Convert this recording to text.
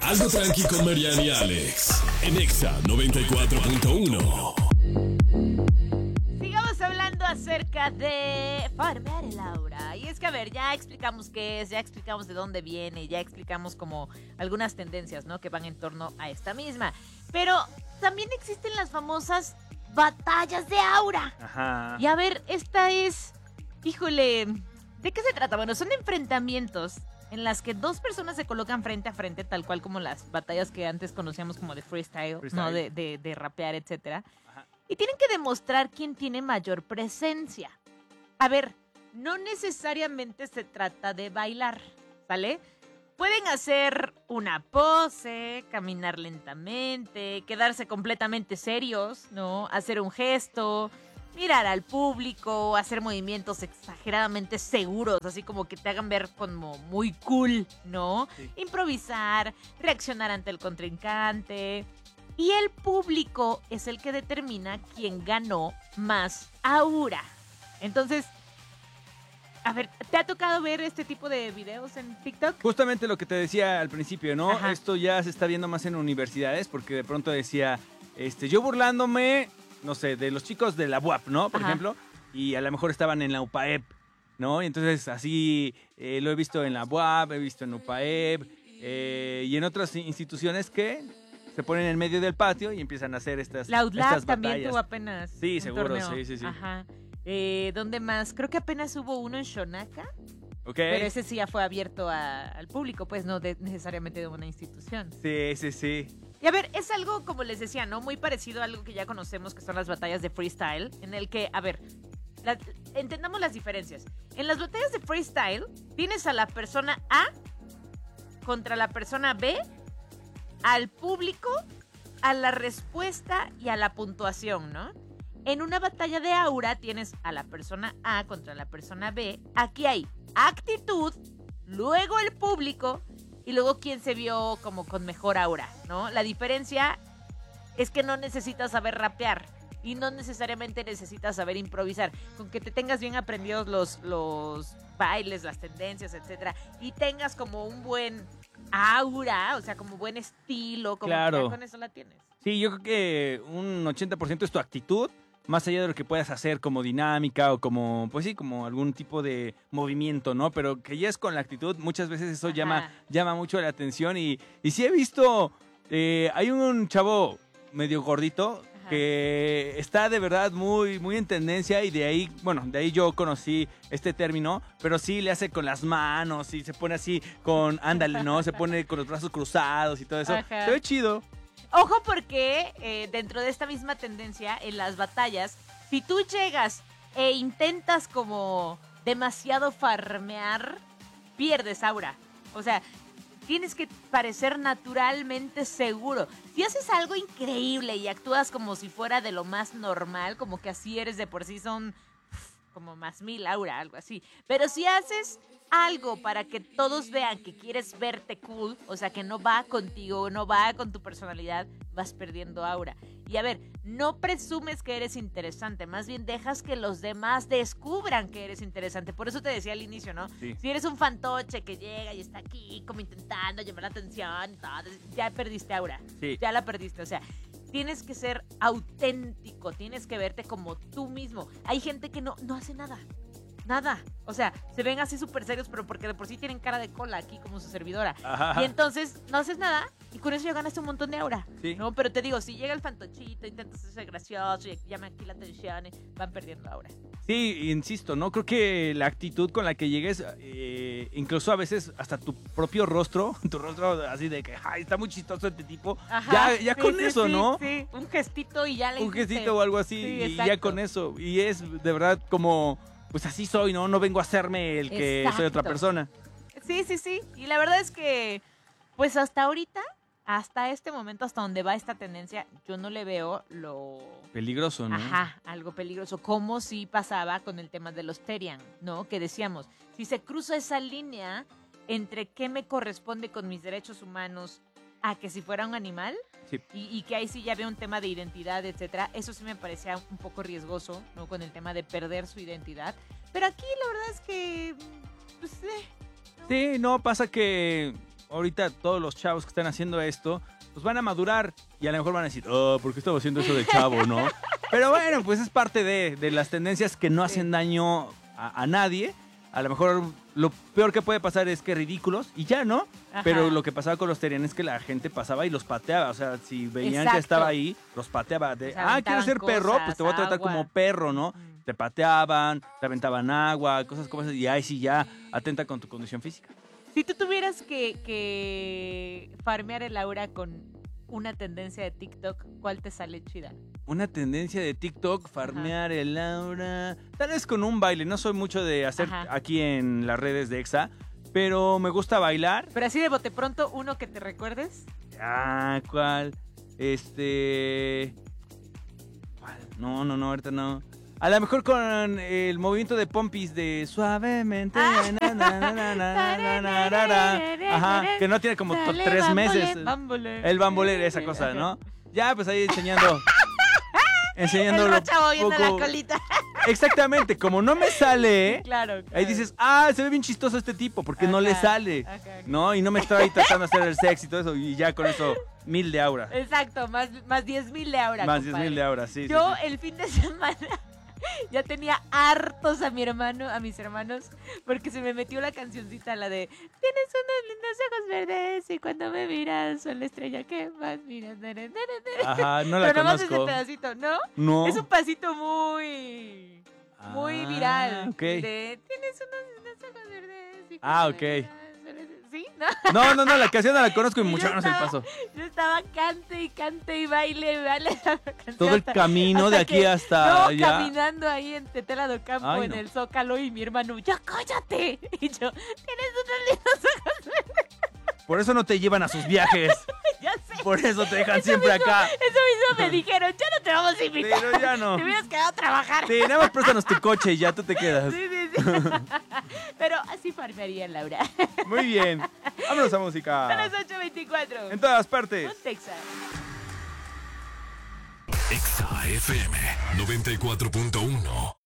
Algo tranqui con Mariana y Alex. En Exa 94.1. Sigamos hablando acerca de farmear el aura. Y es que, a ver, ya explicamos qué es, ya explicamos de dónde viene, ya explicamos como algunas tendencias, ¿no? Que van en torno a esta misma. Pero también existen las famosas batallas de aura. Ajá. Y a ver, esta es... Híjole, ¿de qué se trata? Bueno, son enfrentamientos en las que dos personas se colocan frente a frente, tal cual como las batallas que antes conocíamos como de freestyle. ¿No? De rapear, etcétera. Ajá. Y tienen que demostrar quién tiene mayor presencia. A ver, no necesariamente se trata de bailar, ¿sale? Pueden hacer una pose, caminar lentamente, quedarse completamente serios, ¿no? Hacer un gesto, mirar al público, hacer movimientos exageradamente seguros, así como que te hagan ver como muy cool, ¿no? Sí. Improvisar, reaccionar ante el contrincante. Y el público es el que determina quién ganó más aura. Entonces, a ver, ¿te ha tocado ver este tipo de videos en TikTok? Justamente lo que te decía al principio, ¿no? Ajá. Esto ya se está viendo más en universidades porque de pronto decía, yo burlándome, no sé, de los chicos de la UAP, ¿no? Por Ajá. ejemplo, y a lo mejor estaban en la UPAEP, ¿no? Y entonces así lo he visto en la UAP, he visto en UPAEP y en otras instituciones que se ponen en medio del patio y empiezan a hacer estas La UDLAB estas también batallas. tuvo apenas Sí, un seguro, torneo. sí. Ajá. ¿Dónde más? Creo que apenas hubo uno en Shonaka, ¿Ok? pero ese sí ya fue abierto al público, pues no necesariamente de una institución. Sí. Y a ver, es algo, como les decía, ¿no? Muy parecido a algo que ya conocemos, que son las batallas de freestyle, en el que, a ver, entendamos las diferencias. En las batallas de freestyle, tienes a la persona A contra la persona B, al público, a la respuesta y a la puntuación, ¿no? En una batalla de aura tienes a la persona A contra la persona B. Aquí hay actitud, luego el público y luego quien se vio como con mejor aura, ¿no? La diferencia es que no necesitas saber rapear y no necesariamente necesitas saber improvisar. Con que te tengas bien aprendidos los bailes, las tendencias, etcétera, y tengas como un buen aura, o sea, como buen estilo, como Claro. que ya con eso la tienes. Sí, yo creo que un 80% es tu actitud, más allá de lo que puedas hacer como dinámica o como, pues sí, como algún tipo de movimiento, ¿no? Pero que ya es con la actitud, muchas veces eso Ajá. llama mucho la atención y sí he visto, hay un chavo medio gordito Ajá. que está de verdad muy en tendencia y de ahí yo conocí este término, pero sí le hace con las manos y se pone así ándale, ¿no? Se pone con los brazos cruzados y todo eso. Ajá. Se ve chido. Ojo porque dentro de esta misma tendencia, en las batallas, si tú llegas e intentas como demasiado farmear, pierdes aura. O sea, tienes que parecer naturalmente seguro. Si haces algo increíble y actúas como si fuera de lo más normal, como que así eres de por sí, son como más 1000 aura, algo así. Pero si haces algo para que todos vean que quieres verte cool, o sea, que no va contigo, no va con tu personalidad, vas perdiendo aura. Y a ver, no presumes que eres interesante, más bien dejas que los demás descubran que eres interesante. Por eso te decía al inicio, ¿no? Sí. Si eres un fantoche que llega y está aquí como intentando llamar la atención, ya perdiste aura. Sí. Ya la perdiste, o sea, tienes que ser auténtico, tienes que verte como tú mismo. Hay gente que no hace nada. Nada. O sea, se ven así súper serios, pero porque de por sí tienen cara de cola aquí como su servidora. Ajá. Y entonces no haces nada y con eso ya ganaste un montón de aura. Sí. ¿No? Pero te digo, si llega el fantochito, intentas ser gracioso y llama aquí la atención, van perdiendo aura. Sí, insisto, ¿no? Creo que la actitud con la que llegues, incluso a veces hasta tu propio rostro, tu rostro así de que, ay, está muy chistoso este tipo, Ajá, ya sí, con sí, eso, sí, ¿no? Sí, un gestito y ya le Un hiciste. gestito o algo así Sí, y ya exacto. con eso. Y es de verdad como, pues así soy, ¿no? No vengo a hacerme el que soy otra Exacto. persona. Sí. Y la verdad es que, pues hasta ahorita, hasta este momento, hasta donde va esta tendencia, yo no le veo lo... Peligroso, ¿no? Ajá, algo peligroso, como si pasaba con el tema de los Terian, ¿no? Que decíamos, si se cruza esa línea entre qué me corresponde con mis derechos humanos a que si fuera un animal, Sí. y que ahí sí ya veo un tema de identidad, etcétera, eso sí me parecía un poco riesgoso, ¿no? Con el tema de perder su identidad. Pero aquí la verdad es que, pues, ¿no? Sí, no, pasa que ahorita todos los chavos que están haciendo esto, pues van a madurar y a lo mejor van a decir, ¿por qué estaba haciendo eso de chavo, no? Pero bueno, pues es parte de las tendencias que no hacen daño a nadie. A lo mejor lo peor que puede pasar es que ridículos y ya, ¿no? Ajá. Pero lo que pasaba con los Terian es que la gente pasaba y los pateaba. O sea, si veían Exacto. que estaba ahí, los pateaba. Se ¿Quieres aventaban ser perro? cosas, Pues te voy a tratar agua. como perro, ¿no? Mm. Te pateaban, te aventaban agua, cosas como esas. Y ahí sí ya atenta con tu condición física. Si tú tuvieras que farmear el aura con una tendencia de TikTok, ¿cuál te sale chida? Una tendencia de TikTok, farmear el aura. Tal vez con un baile. No soy mucho de hacer Ajá. aquí en las redes de Exa, pero me gusta bailar. Pero así de bote pronto, uno que te recuerdes. ¿Cuál? ¿Cuál? No, ahorita no. A lo mejor con el movimiento de pompis de suavemente. Ajá, que no tiene como Dale, 3 bambole, meses. bambole. El bambolero, esa cosa, ¿no? Ya, pues ahí enseñando. El rocha moviendo la poco. colita. Exactamente, como no me sale, Claro. ahí dices, se ve bien chistoso este tipo, porque no le Ajá, sale. ajá. ¿No? Y no me estoy ahí tratando de hacer el sexy y todo eso, y ya con eso, 1000 de aura. Exacto, más 10,000 de aura. Más compadre. 10,000 de aura, sí. Yo sí. el fin de semana ya tenía hartos a mis hermanos, porque se me metió la cancioncita, la de tienes unos lindos ojos verdes y cuando me miras son la estrella que más miras. Ajá, no la Pero nomás ese conozco. pedacito, ¿no? No. Es un pasito muy viral. Ok. De tienes unos lindos ojos verdes y Ah, cuando ok. me miras son la- ¿Sí? ¿No? No, la canción no la conozco y Y yo mucho menos el estaba- paso. Yo estaba cante y baile la canción Todo el hasta- camino de hasta aquí que- hasta No, allá. caminando ahí en Tetela do Campo, Ay, en no. el Zócalo, y mi hermano, ¡ya cállate! Y yo, tienes unos lindos ojos verdes. Por eso no te llevan a sus viajes. Ya sé. Por eso te dejan siempre acá. Eso mismo me dijeron, ya no te vamos a invitar. Pero ya no. Te hubieras quedado a trabajar. Sí, nada más préstanos tu coche y ya tú te quedas. Sí. Pero así farmearía Laura. Muy bien. Vámonos a Son música. las 8:24. En todas partes. Un Texas. Exa FM 94.1.